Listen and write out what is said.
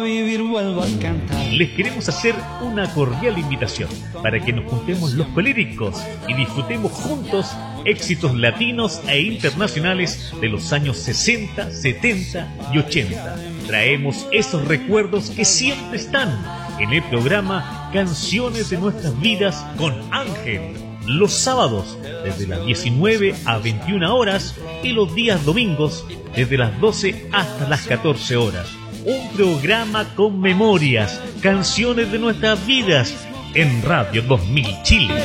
Vivir vuelvo a cantar. Les queremos hacer una cordial invitación para que nos juntemos los colíricos y disfrutemos juntos éxitos latinos e internacionales de los años 60, 70 y 80. Traemos esos recuerdos que siempre están en el programa Canciones de Nuestras Vidas con Ángel. Los sábados desde las 19 a 21 horas y los días domingos desde las 12 hasta las 14 horas. Un programa con memorias, canciones de nuestras vidas en Radio 2000 Chile.